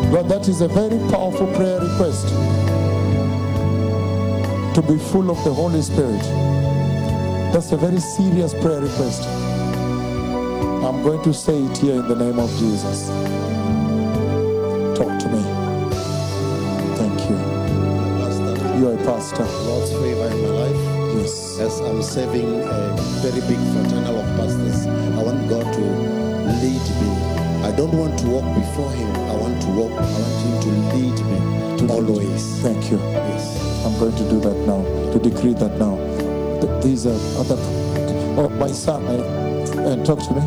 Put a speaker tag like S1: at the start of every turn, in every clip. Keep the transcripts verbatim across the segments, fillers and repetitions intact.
S1: Lord, that is a very powerful prayer request. To be full of the Holy Spirit. That's a very serious prayer request. I'm going to say it here in the name of Jesus. Talk to me. Thank you.
S2: Pastor,
S1: You are a pastor.
S2: Lord's favor in my life.
S1: Yes.
S2: As I'm serving a very big fraternal of pastors, I want God to lead me. I don't want to walk before Him. I want to walk. I want Him to lead me
S1: To lead.
S2: always.
S1: Thank you.
S2: Yes.
S1: I'm going to do that now, to decree that now. Th- These are other. Oh, my son, I, and talk to me.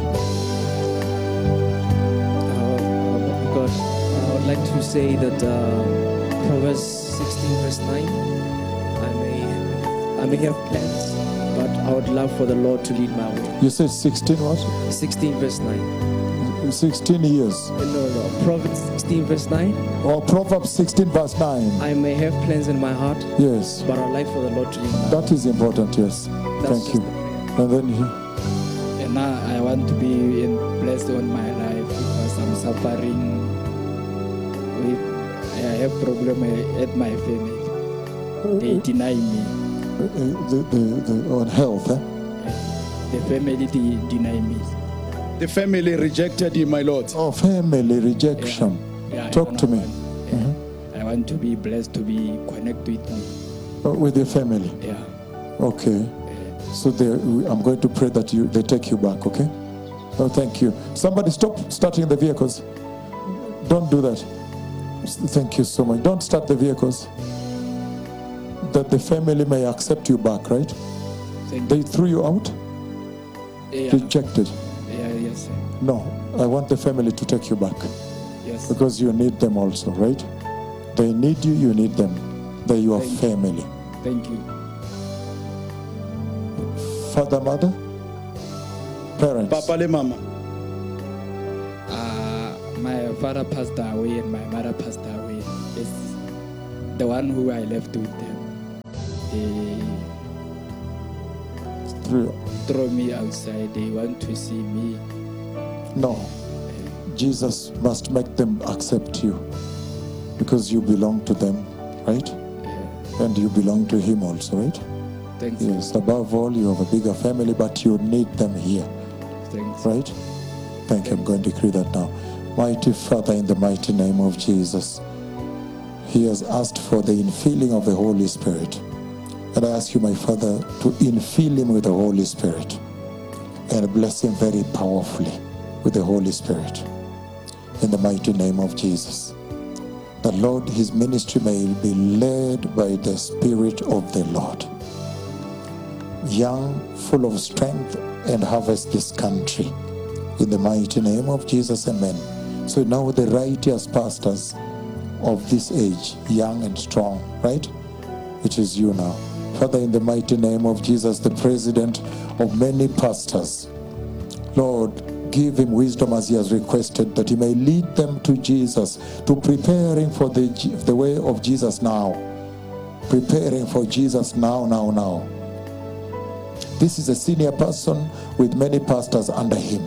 S3: Uh, God, I would like to say that uh, Proverbs sixteen verse nine, I may, I may have plans, but I would love for the Lord to lead my way.
S1: You said sixteen what?
S3: sixteen verse nine.
S1: sixteen years.
S3: No, no, Proverbs sixteen verse nine.
S1: Or Proverbs sixteen verse nine.
S3: I may have plans in my heart,
S1: Yes.
S3: but I would like for the Lord to lead my way.
S1: That is important, yes.
S3: That's
S1: Thank
S3: just
S1: you.
S3: the prayer.
S1: And then he,
S4: And now I want to be in blessed on my life because I'm suffering with, I have problem at my family. They deny me.
S1: uh, the, the, the, on health, eh?
S4: The family de- deny me.
S5: The family rejected him, my Lord.
S1: Oh, family rejection.
S4: Yeah,
S1: Talk
S4: I
S1: to me.
S4: want- yeah.
S1: Mhm.
S4: I want to be blessed to be connected with me.
S1: Uh, with your family.
S4: Yeah.
S1: Okay. So they, I'm going to pray that you they take you back, okay? Oh, thank you. Somebody stop starting the vehicles. Don't do that. S- Thank you so much. Don't start the vehicles. That the family may accept you back, right?
S4: Thank
S1: They threw you out?
S4: Yeah.
S1: Rejected.
S4: Yeah, yes, sir.
S1: No, I want the family to take you back
S4: Yes.
S1: because you need them also, right? They need you, you need them. They're your
S4: Thank you.
S1: family.
S4: Thank you.
S1: Father, mother, parents.
S5: Papa le mama.
S4: Uh, my father passed away and my mother passed away. It's the one who I left with them. They
S1: Threw-
S4: throw me outside. They want to see me.
S1: No, Jesus must make them accept you because you belong to them, right?
S4: Yeah.
S1: And you belong to Him also, right?
S4: Thanks. you.
S1: Yes, above all, you have a bigger family, but you need them here,
S4: Thanks.
S1: right? Thank you. I'm going to decree that now. Mighty Father, in the mighty name of Jesus, He has asked for the infilling of the Holy Spirit. And I ask you, my Father, to infill him with the Holy Spirit and bless him very powerfully with the Holy Spirit. In the mighty name of Jesus. That, Lord, his ministry may be led by the Spirit of the Lord. Young, full of strength, and harvest this country. In the mighty name of Jesus, amen. So now the righteous pastors of this age, young and strong, right? It is you now. Father, in the mighty name of Jesus, the president of many pastors, Lord, give him wisdom as he has requested, that he may lead them to Jesus, to preparing for the, the way of Jesus now. Preparing for Jesus now, now, now. This is a senior person with many pastors under him.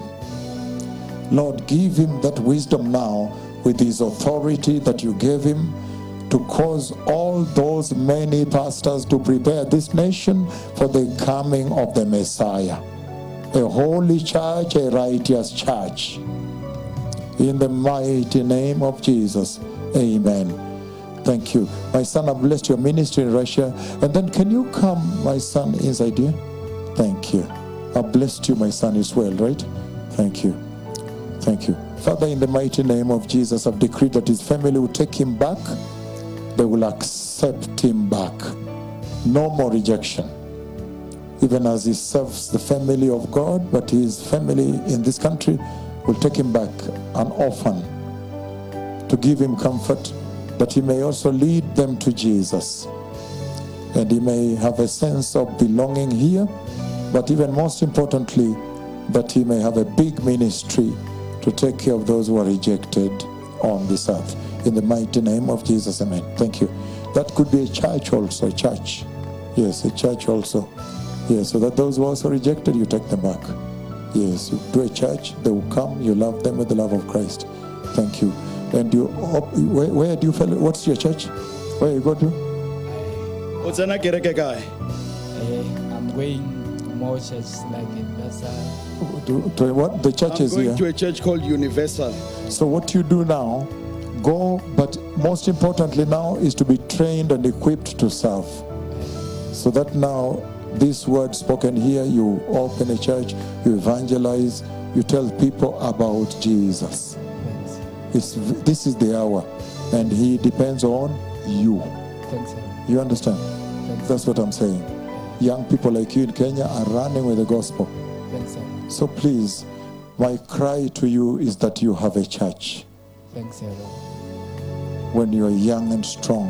S1: Lord, give him that wisdom now with his authority that you gave him, to cause all those many pastors to prepare this nation for the coming of the Messiah. A holy church, a righteous church. In the mighty name of Jesus, amen. Thank you. My son, I've blessed your ministry in Russia. And then can you come, my son, inside here? Thank you. I've blessed you, my son, as well, right? Thank you. Thank you. Father, in the mighty name of Jesus, I've decreed that his family will take him back. They will accept him back. No more rejection. Even as he serves the family of God, but his family in this country will take him back, an orphan, to give him comfort, that he may also lead them to Jesus. And he may have a sense of belonging here, but even most importantly, that he may have a big ministry to take care of those who are rejected on this earth. In the mighty name of Jesus, amen. Thank you. That could be a church also, a church. Yes, a church also. Yes, so that those who are also rejected, you take them back. Yes, you do a church, they will come, you love them with the love of Christ. Thank you. And you, op- where, where do you fellow? What's your church? Where you go to?
S5: O tsena kereke kae?
S4: I, I'm going to more churches like it. That's uh,
S1: to, to what? The church
S5: I'm
S1: is
S5: going
S1: here.
S5: to a church called Universal.
S1: So what you do now, go, but most importantly now is to be trained and equipped to serve. So that now, this word spoken here, you open a church, you evangelize, you tell people about Jesus.
S4: thanks.
S1: It's, this is the hour, and he depends on you.
S4: Thanks, sir.
S1: You understand?
S4: Thanks.
S1: That's what I'm saying. Young people like you in Kenya are running with the gospel.
S4: Thanks, sir.
S1: So please, my cry to you is that you have a church
S4: Thanks, sir.
S1: when you are young and strong,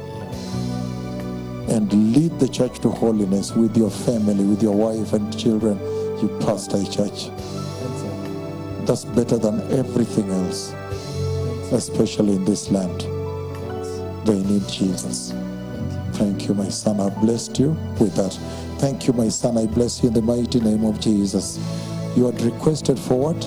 S4: Yeah.
S1: and lead the church to holiness with your family, with your wife and children. You pastor a church.
S4: Thanks, sir.
S1: That's better than everything else,
S4: Thanks, sir.
S1: especially in this land.
S4: Thanks.
S1: They need Jesus.
S4: Thank you.
S1: Thank you, my son. I blessed you with that. Thank you, my son. I bless you in the mighty name of Jesus. You had requested for what?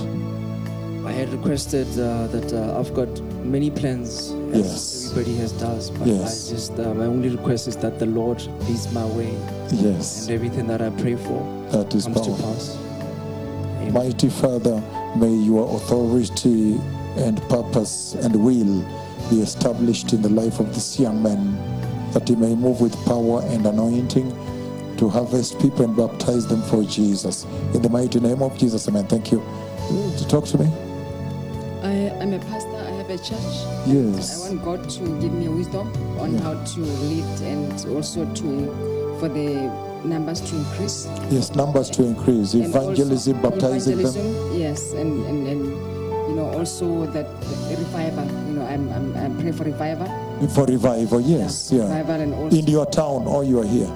S3: I had requested uh, that uh, I've got many plans, as
S1: Yes.
S3: everybody has does, but
S1: Yes.
S3: I just uh, my only request is that the Lord leads my way,
S1: Yes,
S3: and everything that I pray for
S1: that is
S3: comes to
S1: powerful.
S3: pass. Amen.
S1: Mighty Father, may your authority and purpose and will be established in the life of this young man, that he may move with power and anointing to harvest people and baptize them for Jesus. In the mighty name of Jesus, amen. Thank you. To talk to me?
S6: I am a pastor. I have a church.
S1: Yes.
S6: I want God to give me wisdom on how to lead and also to for the numbers to increase.
S1: Yes, numbers to increase.
S6: And also
S1: Evangelism, baptizing them.
S6: evangelism, yes, and, and, and you know also that the revival. You know, I'm I'm I pray for revival.
S1: For revival, yes, yeah.
S6: Revival and also
S1: In your town or you are here?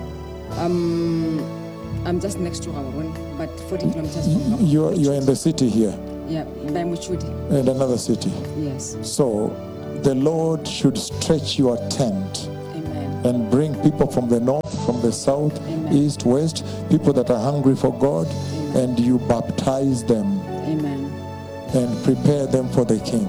S6: um I'm just next to Gaborone, but forty kilometers from Gaborone.
S1: You're, you're in the city here
S6: Yeah, by Muchudi.
S1: and another city.
S6: Yes.
S1: So the Lord should stretch your tent
S6: Amen.
S1: and bring people from the north, from the south,
S6: Amen.
S1: east, west, people that are hungry for God, and you baptize them
S6: Amen.
S1: and prepare them for the King.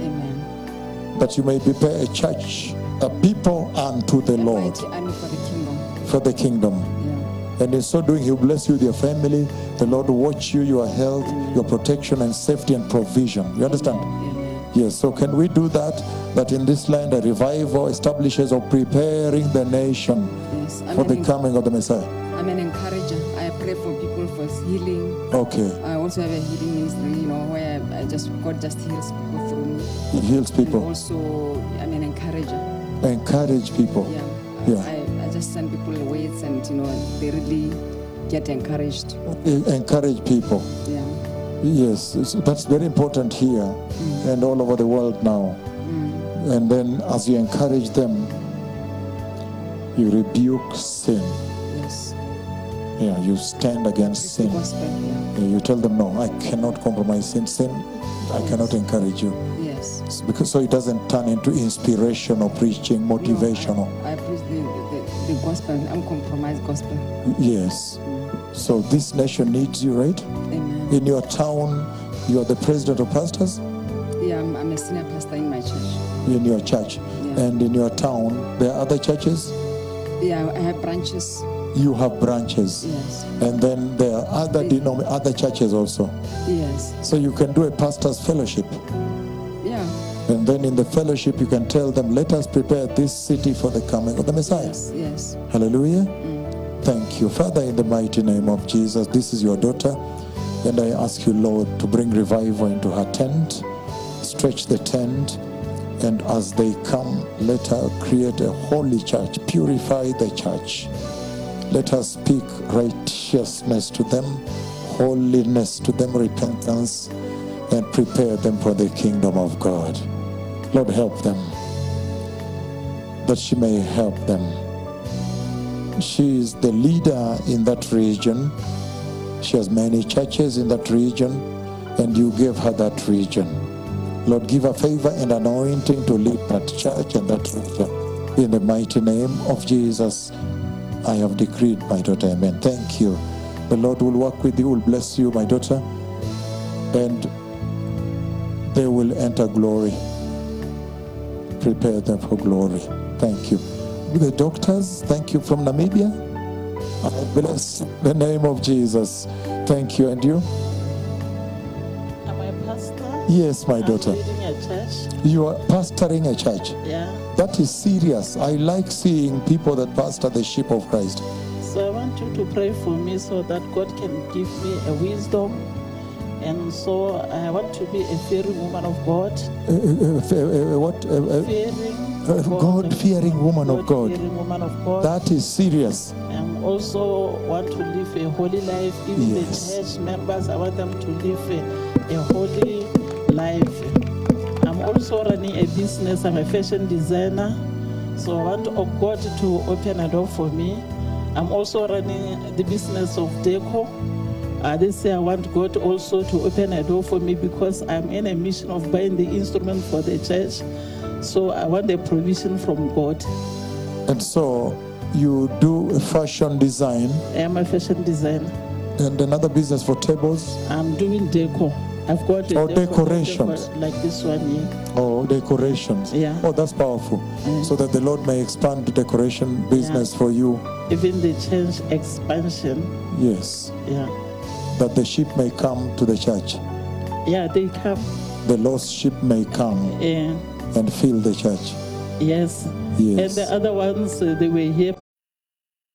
S6: Amen.
S1: That you may prepare a church, a people unto the
S6: A
S1: Lord,
S6: mighty army for the kingdom.
S1: for the kingdom.
S6: Yeah.
S1: And in so doing, He'll bless you with your family. The Lord will watch you, your health, your protection and safety and provision. You understand?
S6: Amen.
S1: Yes, so can we do that? That in this land a revival establishes of preparing the nation
S6: Yes. I'm
S1: for
S6: an
S1: the
S6: en-
S1: coming of the Messiah.
S6: I'm an encourager. I pray for people for healing.
S1: Okay,
S6: I also have a healing ministry, you know, where I just God just heals people through me.
S1: He heals
S6: And
S1: people.
S6: also, I'm an encourager.
S1: Encourage people.
S6: Yeah.
S1: Yeah.
S6: I, I just send people ways, and you know, they really get encouraged.
S1: E- Encourage people.
S6: Yeah.
S1: Yes, it's- that's very important here and all over the world now. And then as you encourage them, you rebuke sin.
S6: Yes.
S1: Yeah, you stand against
S6: It's the
S1: sin.
S6: gospel. Yeah.
S1: Yeah, you tell them, no, I cannot compromise sin. Sin, I cannot encourage you.
S6: Yes.
S1: It's because so it doesn't turn into inspirational preaching, motivational.
S6: No, I, I preach the, the, the gospel, uncompromised gospel.
S1: Yes. So this nation needs you, right?
S6: Amen.
S1: In your town, you are the president of pastors
S6: Yeah, I'm, I'm a senior pastor in my church.
S1: in your church.
S6: Yeah.
S1: And in your town, there are other churches.
S6: Yeah, I have branches.
S1: You have branches.
S6: Yes.
S1: And then there are other denom- other churches also.
S6: Yes.
S1: So you can do a pastor's fellowship.
S6: Yeah.
S1: And then in the fellowship, you can tell them, let us prepare this city for the coming of the Messiah.
S6: Yes. Yes.
S1: Hallelujah. Thank you. Father, in the mighty name of Jesus, this is your daughter. And I ask you, Lord, to bring revival into her tent, stretch the tent, and as they come, let her create a holy church, purify the church. Let her speak righteousness to them, holiness to them, repentance, and prepare them for the kingdom of God. Lord, help them, that she may help them. She is the leader in that region. She has many churches in that region, and you gave her that region. Lord, give her favor and anointing to lead that church and that region. In the mighty name of Jesus, I have decreed, my daughter, amen. Thank you. The Lord will work with you, will bless you, my daughter, and they will enter glory prepare them for glory. Thank you. The doctors, thank you from Namibia. I bless the name of Jesus. Thank you. And you?
S7: Am I a pastor?
S1: Yes, my
S7: I'm
S1: daughter.
S7: leading a church.
S1: You are pastoring a church.
S7: Yeah.
S1: That is serious. I like seeing people that pastor the sheep of Christ.
S7: So I want you to pray for me so that God can give me a wisdom. And so I want to be a fearing woman of God.
S1: Uh, uh, uh, uh, what? Uh, uh,
S7: Fearing
S1: uh, God-fearing woman of God.
S7: God-fearing woman of God.
S1: That is serious.
S7: And also want to live a holy life. Even
S1: Yes.
S7: the church members, I want them to live a, a holy life. I'm also running a business. I'm a fashion designer. So I want oh God to open a door for me. I'm also running the business of deco. Uh, this year I want God also to open a door for me because I'm in a mission of buying the instrument for the church. So I want a provision from God.
S1: And so you do a fashion design
S7: I am a fashion designer.
S1: and another business for tables
S7: I'm doing deco. I've got a
S1: or
S7: deco-
S1: decorations.
S7: deco like this one here.
S1: or decorations.
S7: Yeah.
S1: Oh, that's powerful.
S7: Mm.
S1: So that the Lord may expand the decoration business for you.
S7: Even the church expansion.
S1: Yes.
S7: Yeah.
S1: That the sheep may come to the church.
S7: Yeah, they come.
S1: The lost sheep may come
S7: And
S1: and fill the church.
S7: yes.
S1: Yes.
S7: And the other ones, uh, they were here